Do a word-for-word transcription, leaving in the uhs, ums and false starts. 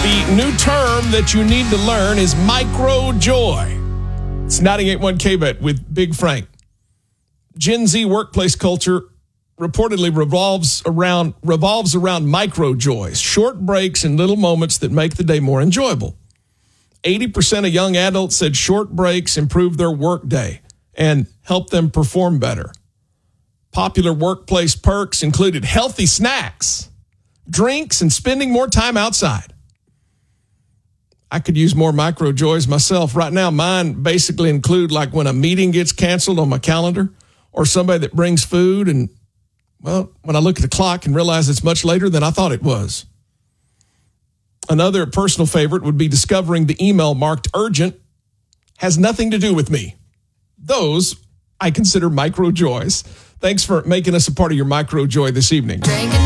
The new term that you need to learn is micro joy. It's ninety-eight point one K-Bet with Big Frank. Gen Z workplace culture reportedly revolves around revolves around micro joys, short breaks and little moments that make the day more enjoyable. eighty percent of young adults said short breaks improve their work day and help them perform better. Popular workplace perks included healthy snacks, drinks, and spending more time outside. I could use more micro joys myself. Right now, mine basically include like when a meeting gets canceled on my calendar or somebody that brings food. And, well, when I look at the clock and realize it's much later than I thought it was. Another personal favorite would be discovering the email marked urgent has nothing to do with me. Those I consider micro joys. Thanks for making us a part of your micro joy this evening. Drinking